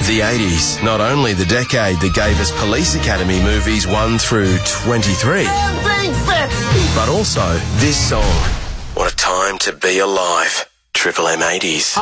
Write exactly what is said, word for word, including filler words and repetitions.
The eighties, not only the decade that gave us Police Academy movies one through twenty-three, but also this song. What a time to be alive. Triple M eighties.